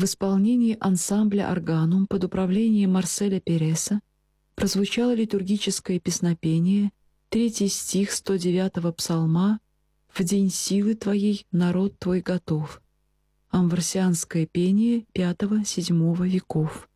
В исполнении ансамбля «Органум» под управлением Марселя Переса прозвучало литургическое песнопение, 3 стих 109-го псалма «В день силы Твоей народ Твой готов», амвросианское пение V-VII веков.